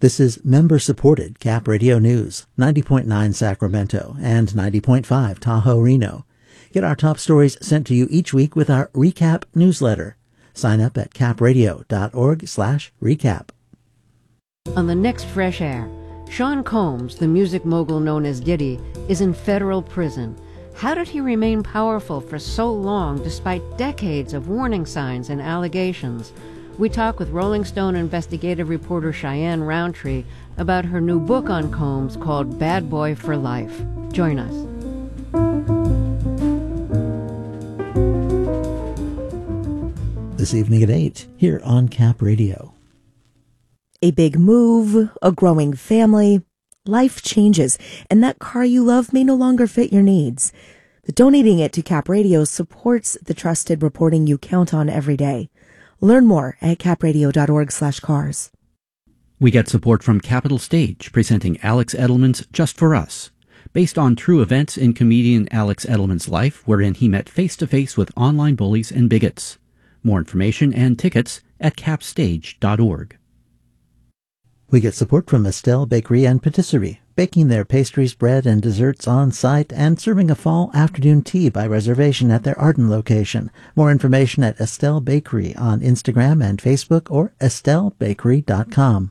This is member-supported Cap Radio News, 90.9 Sacramento and 90.5 Tahoe Reno. Get our top stories sent to you each week with our Recap newsletter. Sign up at capradio.org/recap. On the next Fresh Air, Sean Combs, the music mogul known as Diddy, is in federal prison. How did he remain powerful for so long despite decades of warning signs and allegations? We talk with Rolling Stone investigative reporter Cheyenne Roundtree about her new book on Combs called Bad Boy for Life. Join us. This evening at 8, here on Cap Radio. A big move, a growing family, life changes, and that car you love may no longer fit your needs. But donating it to Cap Radio supports the trusted reporting you count on every day. Learn more at capradio.org/cars. We get support from Capital Stage, presenting Alex Edelman's Just for Us, based on true events in comedian Alex Edelman's life, wherein he met face-to-face with online bullies and bigots. More information and tickets at capstage.org. We get support from Estelle Bakery and Patisserie, baking their pastries, bread, and desserts on site and serving a fall afternoon tea by reservation at their Arden location. More information at Estelle Bakery on Instagram and Facebook or estellebakery.com.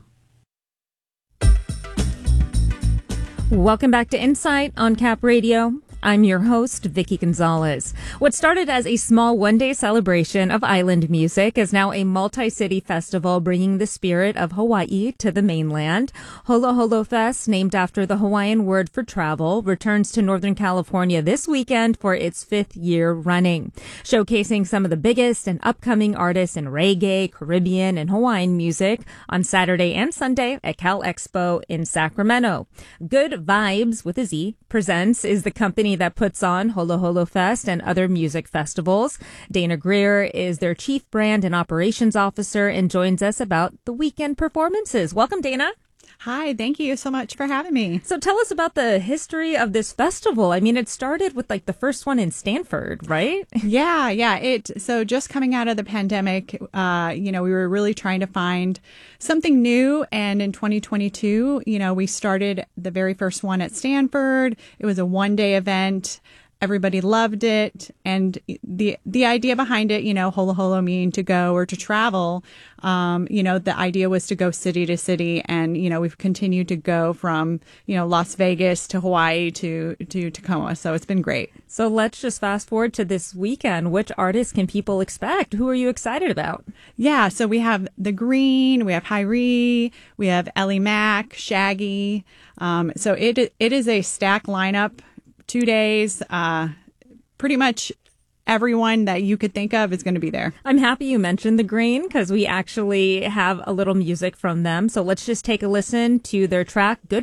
Welcome back to Insight on Cap Radio. I'm your host, Vicki Gonzalez. What started as a small one-day celebration of island music is now a multi-city festival bringing the spirit of Hawaii to the mainland. Holo Holo Fest, named after the Hawaiian word for travel, returns to Northern California this weekend for its 5th year running, showcasing some of the biggest and upcoming artists in reggae, Caribbean, and Hawaiian music on Saturday and Sunday at Cal Expo in Sacramento. Good Vibes with a Z Presents is the company that puts on Holo Holo Fest and other music festivals. Dana Greer is their Chief Brand and Operations Officer and joins us about the weekend performances. Welcome, Dana. Hi, thank you so much for having me. So tell us about the history of this festival. I mean, it started with like the first one in Stanford, right? Yeah. So just coming out of the pandemic, we were really trying to find something new. And in 2022, we started the very first one at Stanford. It was a one-day event. Everybody loved it. And the idea behind it, holo holo meaning to go or to travel, the idea was to go city to city. And, we've continued to go from, Las Vegas to Hawaii to Tacoma. So it's been great. So let's just fast forward to this weekend. Which artists can people expect? Who are you excited about? Yeah. So we have The Green, we have Hyrie, we have Ellie Mack, Shaggy. So it is a stacked lineup. 2 days, pretty much everyone that you could think of is going to be there. I'm happy you mentioned The Green because we actually have a little music from them. So let's just take a listen to their track, Good